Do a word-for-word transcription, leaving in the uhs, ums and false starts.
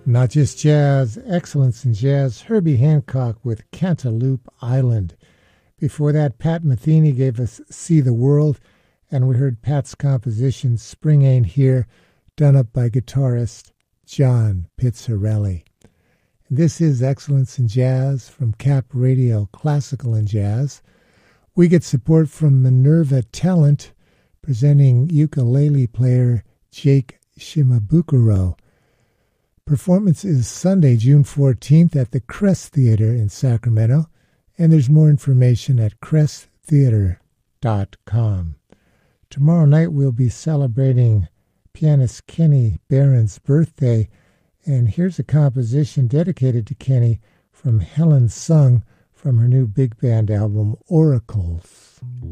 Not just jazz, excellence in jazz. Herbie Hancock with Cantaloupe Island. Before that, Pat Metheny gave us See the World, and we heard Pat's composition Spring Ain't Here, done up by guitarist John Pizzarelli. And this is Excellence in Jazz from Cap Radio Classical and Jazz. We get support from Minerva Talent, presenting ukulele player Jake Shimabukuro. Performance is Sunday, June fourteenth at the Crest Theater in Sacramento, and there's more information at crest theater dot com. Tomorrow night we'll be celebrating pianist Kenny Barron's birthday, and here's a composition dedicated to Kenny from Helen Sung from her new big band album, Oracles.